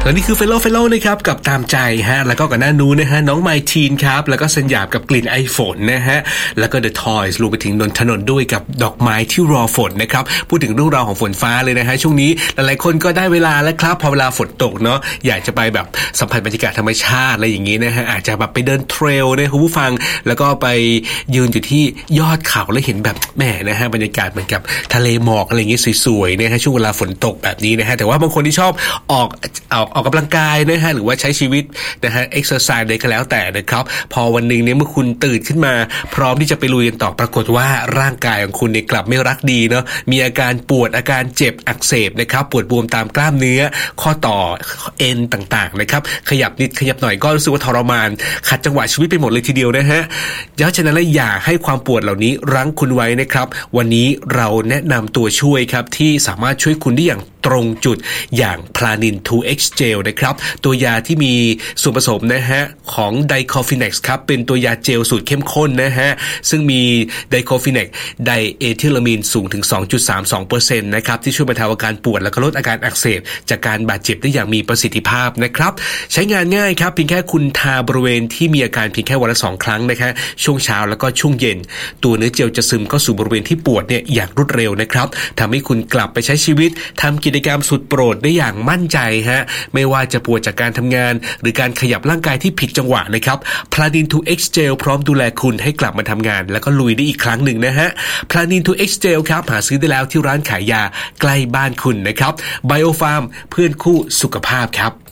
และนี่คือเฟลโลนะครับกับตามใจฮะแล้วก็กับหน้านู้นนะฮะน้องไมทีนครับแล้วก็สัญญากับกลิ่นไอฝนนะฮะแล้วก็ The Toys รวมไปถึงนนทนนท์ด้วยกับดอกไม้ที่รอฝนนะครับพูดถึงเรื่องราวของฝนฟ้าเลยนะฮะช่วงนี้หลายๆคนก็ได้เวลาแล้วครับพอเวลาฝนตกเนาะอยากจะไปแบบสัมผัสบรรยากาศธรรมชาติอะไรอย่างงี้นะฮะอาจจะแบบไปเดินเทรลนะคุณผู้ฟังแล้วก็ไปยืนอยู่ที่ยอดเขาแล้วเห็นแบบแหมนะฮะบรรยากาศเหมือนกับทะเลหมอกอะไรอย่างงี้สวยๆนะฮะช่วงเวลาฝนตกแบบนี้นะฮะแต่ว่าบางคนที่ชอบออกกำลังกายนะฮะหรือว่าใช้ชีวิตนะฮะเอ็กซ์เซอร์ไซส์ใดก็แล้วแต่นะครับพอวันนึงเนี่ยเมื่อคุณตื่นขึ้นมาพร้อมที่จะไปลุยกันต่อปรากฏว่าร่างกายของคุณเนี่ยกลับไม่รักดีเนาะมีอาการปวดอาการเจ็บอักเสบนะครับปวดบวมตามกล้ามเนื้อข้อต่อเอ็นต่างๆนะครับขยับนิดขยับหน่อยก็รู้สึกว่าทรมานขัดจังหวะชีวิตไปหมดเลยทีเดียวนะฮะเพราะฉะนั้นแล้วอย่าให้ความปวดเหล่านี้รั้งคุณไว้นะครับวันนี้เราแนะนำตัวช่วยครับที่สามารถช่วยคุณได้อย่างตรงจุดอย่างพลานิน 2X Gel นะครับตัวยาที่มีส่วนผสมนะฮะของไดคอฟิเน็กซ์ครับเป็นตัวยาเจลสูตรเข้มข้นนะฮะซึ่งมีไดคอฟิเน็กซ์ไดเอทิลามีนสูงถึง 2.32% นะครับที่ช่วยบรรเทาอาการปวดและลดอาการอักเสบจากการบาดเจ็บได้อย่างมีประสิทธิภาพนะครับใช้งานง่ายครับเพียงแค่คุณทาบริเวณที่มีอาการเพียงแค่วันละ2ครั้งนะคะช่วงเช้าแล้วก็ช่วงเย็นตัวเนื้อเจลจะซึมเข้าสู่บริเวณที่ปวดเนี่ยอย่างรวดเร็วนะครับทำให้คุณกลับไปใช้ชีวิตทำกิจกรรมสุดโปรดได้อย่างมั่นใจฮะไม่ว่าจะปวดจากการทำงานหรือการขยับร่างกายที่ผิดจังหวะนะครับพลานิน 2X Gel พร้อมดูแลคุณให้กลับมาทำงานแล้วก็ลุยได้อีกครั้งหนึ่งนะฮะพลานิน 2X Gel ครับหาซื้อได้แล้วที่ร้านขายยาใกล้บ้านคุณนะครับ Biofarm เพื่อนคู่สุขภาพครับ